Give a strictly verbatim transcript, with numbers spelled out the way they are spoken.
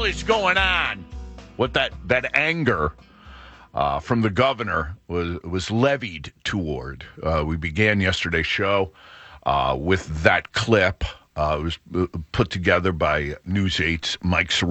hell is going on? What that, that anger uh, from the governor was, was levied toward. Uh, we began yesterday's show uh, with that clip. Uh, it was put together by News eight's Mike Cerulli.